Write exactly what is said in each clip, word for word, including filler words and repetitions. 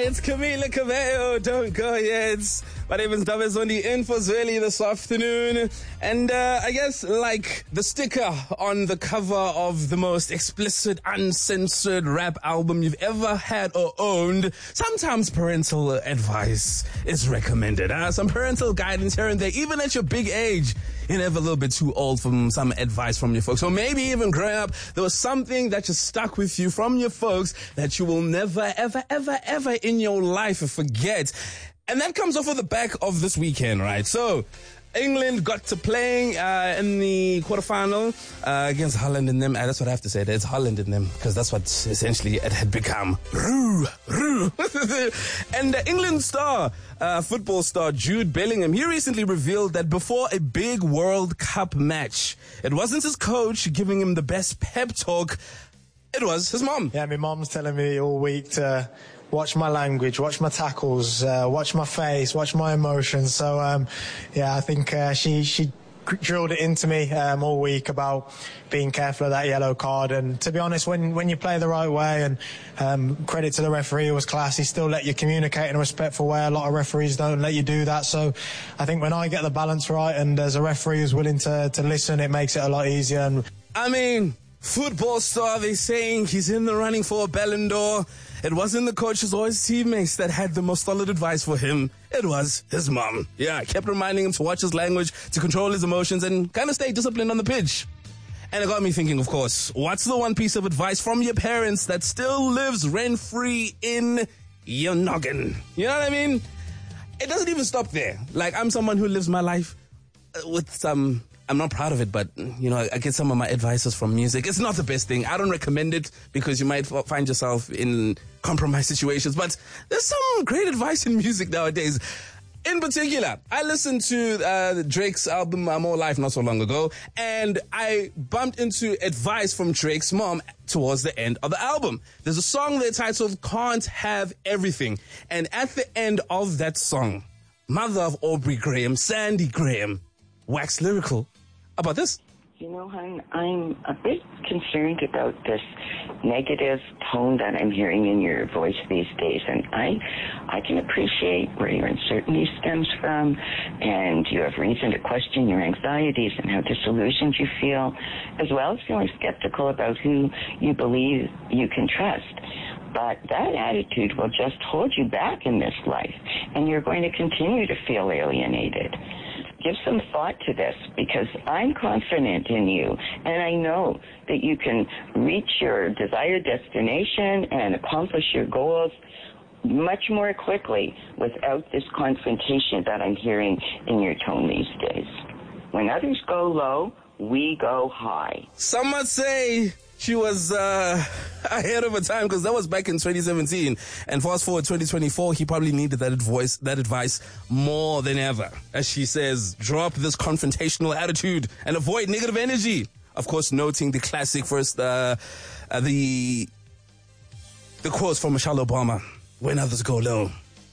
it's Camila Cabello. Don't go yet. My name is Davezondi in for Zweli this afternoon. And uh, I guess like the sticker on the cover of the most explicit, uncensored rap album you've ever had or owned, sometimes parental advice is recommended. Uh, some parental guidance here and there, even at your big age. You're never a little bit too old for some advice from your folks. Or maybe even growing up, there was something that just stuck with you from your folks that you will never, ever, ever, ever in your life forget. And that comes off of the back of this weekend, right? So, England got to playing uh, in the quarterfinal uh, against Holland and them. Uh, that's what I have to say. It's Holland and them, because that's what essentially it had become. And the England star, uh, football star Jude Bellingham, he recently revealed that before a big World Cup match, it wasn't his coach giving him the best pep talk. It was his mom. Yeah, my mom's telling me all week to watch my language, watch my tackles, uh, watch my face, watch my emotions. So, um, yeah, I think uh, she she drilled it into me um, all week about being careful of that yellow card. And to be honest, when, when you play the right way, and um, credit to the referee, it was class, he still let you communicate in a respectful way. A lot of referees don't let you do that. So I think when I get the balance right and as a referee who's willing to, to listen, it makes it a lot easier. And I mean, football star, they're saying he's in the running for a Ballon d'Or. It wasn't the coaches or his teammates that had the most solid advice for him. It was his mom. Yeah, kept reminding him to watch his language, to control his emotions, and kind of stay disciplined on the pitch. And it got me thinking, of course, what's the one piece of advice from your parents that still lives rent-free in your noggin? You know what I mean? It doesn't even stop there. Like, I'm someone who lives my life with some... I'm not proud of it, but, you know, I get some of my advices from music. It's not the best thing. I don't recommend it because you might f- find yourself in compromised situations. But there's some great advice in music nowadays. In particular, I listened to uh, Drake's album, More Life, not so long ago, and I bumped into advice from Drake's mom towards the end of the album. There's a song there titled Can't Have Everything. And at the end of that song, mother of Aubrey Graham, Sandy Graham, waxed lyrical about this. You know, hon, I'm a bit concerned about this negative tone that I'm hearing in your voice these days, and I I can appreciate where your uncertainty stems from, and you have reason to question your anxieties and how disillusioned you feel, as well as feeling skeptical about who you believe you can trust. But that attitude will just hold you back in this life, and you're going to continue to feel alienated. Give some thought to this, because I'm confident in you, and I know that you can reach your desired destination and accomplish your goals much more quickly without this confrontation that I'm hearing in your tone these days. When others go low, we go high. Some might say she was uh, ahead of her time, because that was back in twenty seventeen. And fast forward twenty twenty-four, he probably needed that advice, that advice more than ever. As she says, drop this confrontational attitude and avoid negative energy. Of course, noting the classic first, uh, uh, the the quotes from Michelle Obama: "When others go low,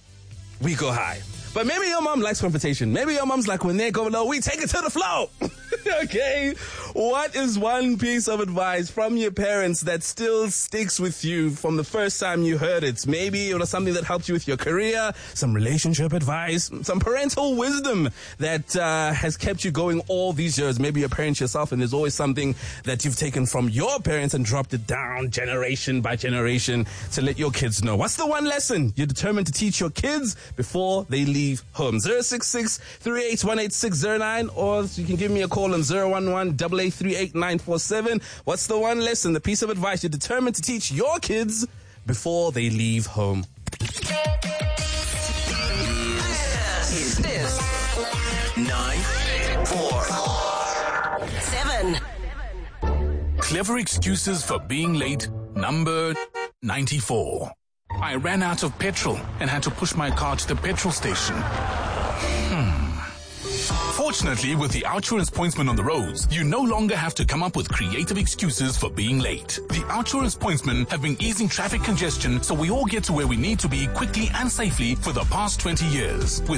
we go high." But maybe your mom likes confrontation. Maybe your mom's like, when they go low, we take it to the floor. Okay? What is one piece of advice from your parents that still sticks with you from the first time you heard it? Maybe it was something that helped you with your career, some relationship advice, some parental wisdom that uh, has kept you going all these years. Maybe you're a parent yourself, and there's always something that you've taken from your parents and dropped it down generation by generation to let your kids know. What's the one lesson you're determined to teach your kids before they leave home? zero six six, three eight one, eight six zero nine, or you can give me a call on zero one one, eight eight three eight nine four seven. What's the one lesson, the piece of advice you're determined to teach your kids before they leave home? Is this nine four seven? Clever excuses for being late, number ninety-four. I ran out of petrol and had to push my car to the petrol station. Hmm. Fortunately, with the Outsurance Pointsman on the roads, you no longer have to come up with creative excuses for being late. The Outsurance Pointsmen have been easing traffic congestion so we all get to where we need to be quickly and safely for the past twenty years. With